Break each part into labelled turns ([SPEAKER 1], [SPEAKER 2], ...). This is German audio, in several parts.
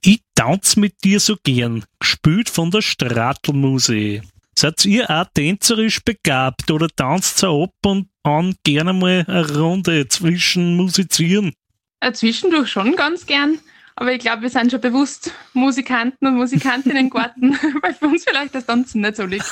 [SPEAKER 1] Ich tanz mit dir so gern, gespielt von der Stratl-Musik. Seid ihr auch tänzerisch begabt oder tanzt ihr ab und an gerne mal eine Runde zwischen musizieren?
[SPEAKER 2] Zwischendurch schon ganz gern, aber ich glaube, wir sind schon bewusst Musikanten und Musikantinnen im Garten, weil für uns vielleicht das Tanzen nicht so liegt.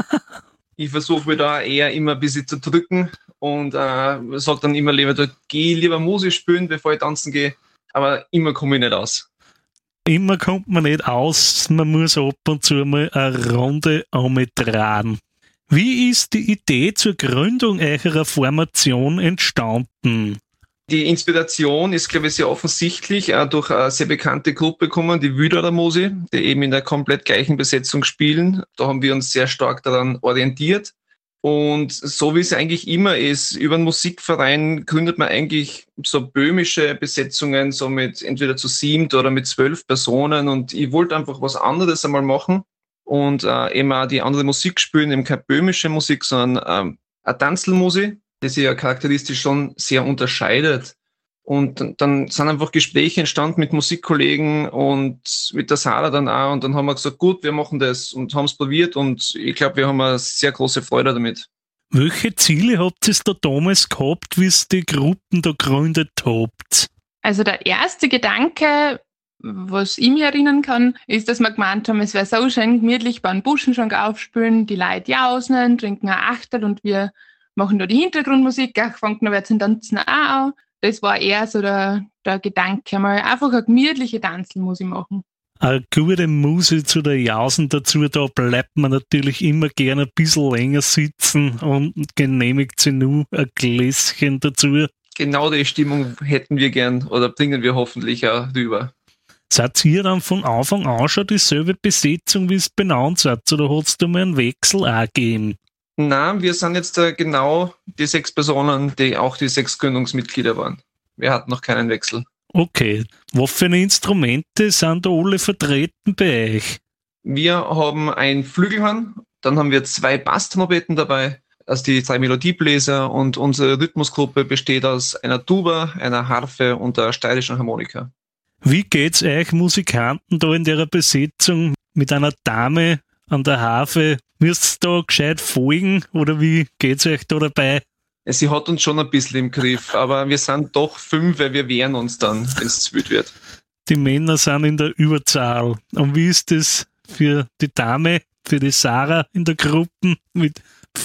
[SPEAKER 3] Ich versuche mich da eher immer ein bisschen zu drücken und sage dann immer lieber, geh lieber Musik spielen, bevor ich tanzen gehe, aber immer komme ich nicht aus.
[SPEAKER 1] Immer kommt man nicht aus, man muss ab und zu mal eine Runde umdrehen. Wie ist die Idee zur Gründung eurer Formation entstanden?
[SPEAKER 3] Die Inspiration ist, glaube ich, sehr offensichtlich durch eine sehr bekannte Gruppe gekommen, die Wüderer Musi, die eben in der komplett gleichen Besetzung spielen. Da haben wir uns sehr stark daran orientiert. Und so wie es eigentlich immer ist, über einen Musikverein gründet man eigentlich so böhmische Besetzungen, so mit entweder zu 7 oder mit 12 Personen. Und ich wollte einfach was anderes einmal machen und eben auch die andere Musik spielen, eben keine böhmische Musik, sondern eine Tanzelmusik, die sich ja charakteristisch schon sehr unterscheidet. Und dann sind einfach Gespräche entstanden mit Musikkollegen und mit der Sarah dann auch. Und dann haben wir gesagt, gut, wir machen das und haben es probiert. Und ich glaube, wir haben eine sehr große Freude damit.
[SPEAKER 1] Welche Ziele habt ihr da damals gehabt, wie ihr die Gruppen da gegründet habt?
[SPEAKER 2] Also der erste Gedanke, was ich mich erinnern kann, ist, dass wir gemeint haben, es wäre so schön gemütlich beim Buschen schon aufspielen, die Leute jausen, trinken ein Achtel und wir machen da die Hintergrundmusik, fangen noch zum Tanzen auch an. Das war eher so der Gedanke, mal einfach eine gemütliche Tanzelmusik machen.
[SPEAKER 1] Eine gute Musik zu der Jausen dazu, da bleibt man natürlich immer gerne ein bisschen länger sitzen und genehmigt sich nur ein Gläschen dazu.
[SPEAKER 3] Genau die Stimmung hätten wir gern oder bringen wir hoffentlich auch rüber.
[SPEAKER 1] Seid ihr dann von Anfang an schon dieselbe Besetzung, wie es benannt seid, oder hat es da mal einen Wechsel auch gegeben?
[SPEAKER 3] Nein, wir sind jetzt genau die 6 Personen, die auch die 6 Gründungsmitglieder waren. Wir hatten noch keinen Wechsel.
[SPEAKER 1] Okay. Was für Instrumente sind da alle vertreten bei euch?
[SPEAKER 3] Wir haben ein Flügelhorn, dann haben wir 2 Basstrompeten dabei, also die 3 Melodiebläser, und unsere Rhythmusgruppe besteht aus einer Tuba, einer Harfe und der steirischen Harmonika.
[SPEAKER 1] Wie geht's euch Musikanten da in der Besetzung mit einer Dame an der Harfe? Müsst ihr da gescheit folgen oder wie geht's euch da dabei?
[SPEAKER 3] Sie hat uns schon ein bisschen im Griff, aber wir sind doch 5, weil wir wehren uns dann, wenn es zu wild wird.
[SPEAKER 1] Die Männer sind in der Überzahl. Und wie ist das für die Dame, für die Sarah in der Gruppe mit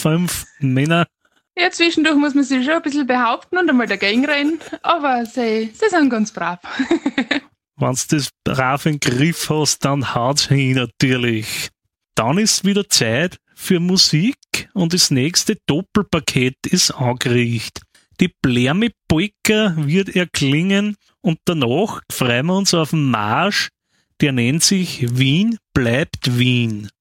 [SPEAKER 1] 5 Männern?
[SPEAKER 2] Ja, zwischendurch muss man sich schon ein bisschen behaupten und einmal dagegen rennen, aber sie sind ganz brav.
[SPEAKER 1] Wenn du das brav im Griff hast, dann haut's hin natürlich. Dann ist wieder Zeit für Musik und das nächste Doppelpaket ist angerichtet. Die Blärme-Polka wird erklingen und danach freuen wir uns auf den Marsch, der nennt sich Wien bleibt Wien.